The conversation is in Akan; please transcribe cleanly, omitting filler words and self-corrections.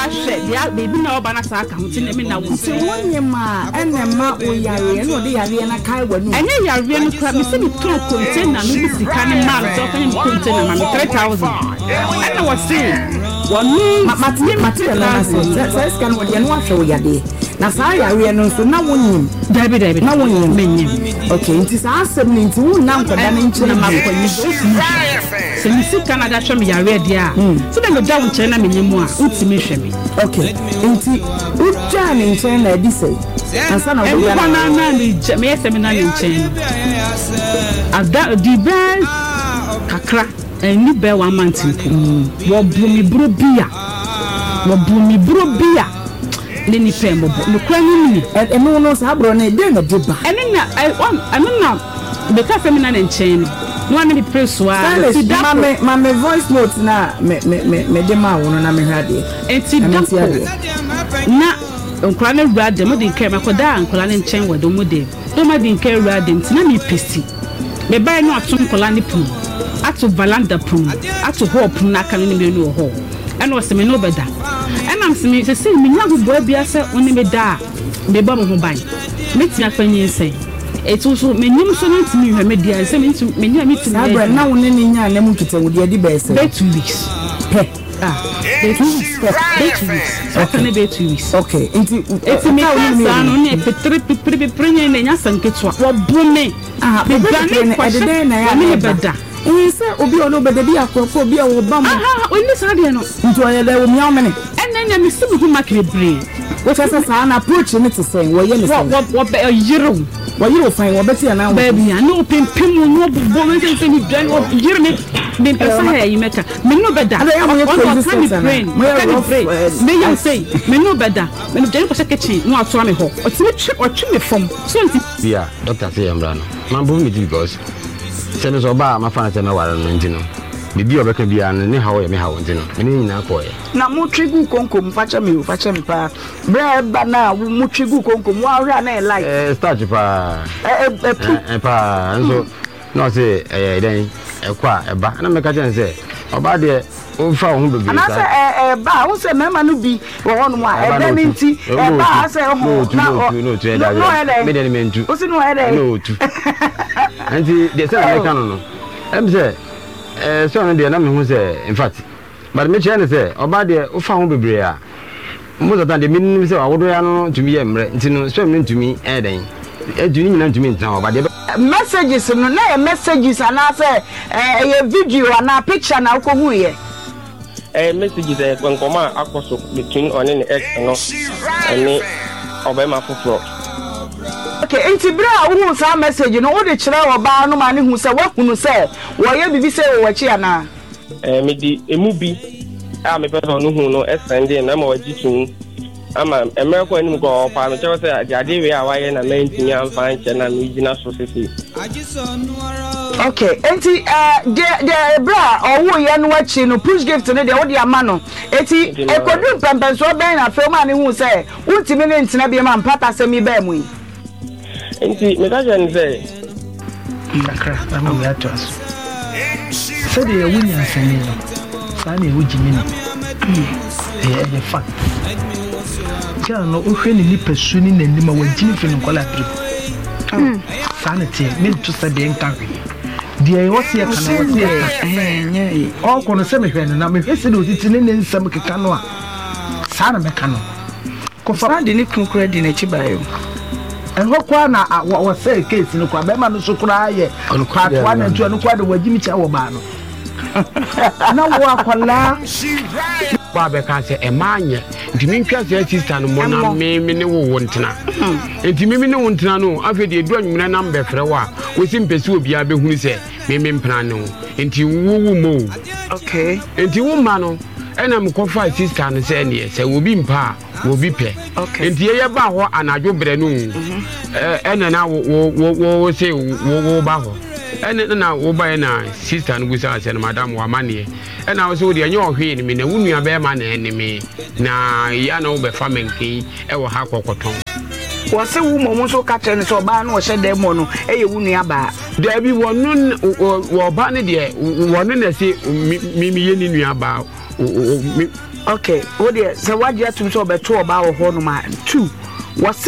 dia baby na oba na saka ho tin me na wo se wonye ma enema oyare no de yare na kai wanu enye yare no kra me se ni to container no bi sika ne ma so kan ni container ma 3000 ana wo se wonu mate na se sika no de no ahwe wo yade na sa yare no so na wonyim dabi na wonyim menyim okay nti sa asem ni nti wo na nkoda ne nchi na makwanyi se ni sika na da hwe me yare dia so da me da wo nche na menyim a utimi hwe me okay nti uja ne nche na edi sei ansa na wo ya na me seminar nche ada di best kakra eni be 1 month wo bumi bro bia le ni pembo no kwani ni eno no sa bro na de na deba enna na be ka seminar nche no ame preso a mame voice note na me de ma wo no na me hade enti na nkura na wurade mo de nke makoda nkura ne nchen wado mo de do ma de nke wurade ntina mi pesi me ba no atom nkura ne pu ato valanda pu ato hope na aka ne me no ho eno se me no beda enam se me se me nya go bia se oni me da me ba mo ho ban metia fanyi nsen etu so me nyim so no ntimi hwe me dia se me nya me timi abra na wo ne nya na mu kita wo dia di be se 2 weeks he Okay. It's me no ne petre ne nya sanketwa. Wo bume. Na me beda. Say obi ono beda bi akofo obi a wo bam. Oni sa de no. Nto ye le wo miao mene. Enya me sibu hu makre bre. Wo fa sa na approach ne to say wo ye ne say. Wo be yiro. Wo yiro fine wo beti na wo. Baby, no pimpim no bo me say ni dwan wo yiro me. Me pesa ha yi meka. Me no beda. Me you say me no beda me no dey ko kitchen no ato me ho otimi me from so nti yeah doctor say amra no man bo me because say no so ba ma fa na say na ware no nti no bibi obeka bia no ne hawo ye me hawo nti no me ni nyina ko ye na mo trigu konkom facha me pa bre ba na mo trigu konkom wa hura na like start pa pa so no say den kwa eba na me ka chen say oba de o fa ho bebe ana say ba wo say mema no bi wo ho no a ebe ni nti ba say ho na no to eda me de me ntu o si no eda no tu anti de say me kan no em say so no de na me hu say in fact but me che ne say oba de o fa ho bebe a mo da de me ni say awodo ya no tumi ye mre nti no so me ntumi eden eduni nyina ntumi ntan oba de messages no na messages ana say video ana picture na ko hu ye messages nkoma akoso between on the X no ani obema foforo okay enti bra wo sa message no wo de kire oba no ma ne hu se wakunu se wo ye bibi se wo wachi ana me di emubi a me person no hu no send na ma waji tun ama emerko anim ko pa no chewa se ade we a waye na maintain am fan che na me gina society okay enti de bra owo ye no wachi no push gift no de wo de ama no enti ekodu pempen so ben na fe ma ne hu se untimi ne ntina bi ma mpata se mi ba mu enti me ka jan se kakra amu ya to aso se de wunya nsani no sa na ewujimi ni fact no ohwe ni nipasu ni nanim a wajini fi no kola trip sana tie me to se de nkawe die wose ya kana wose ya o kono se me hwe na me hwe se de otiti ne nsam keka no a sana me ka no ko fa de ni kunkura de na chibayo enho kwa na wo se case no kwa be ma no so kura aye kwa to na ntu no kwa de wajimi cha wo ba no na wo akwala ba be ka se emanye ntimi ntwa se sister no mo na me ne wo ntena ntimi me ne wo ntena no afi de edu anwumena na mbe frɛ wa wo si mpesi obi a be hunu se me mpana no nti wo mo okay nti wo ma no ena mkofa sister no se ne se wo bi mpa wo bi pɛ nti ye ba ho anadwo brɛ no ena na wo se wo ba ho ena na wo ba na sister no gusa se na madam wa mane ena wo se wo de enye ohwe ni me na wunu aba ma na eneme na ya na wo be fa menki e wo ha kokoton wo se wo mo so ka tene so ba na wo hye dem no eye wunu aba da bi wonu wo ba ne de wonu na se mi ye ni nu aba okay wo de sɛ wagye atum sɛ ɔbɛto ɔba wɔ hɔ no ma 2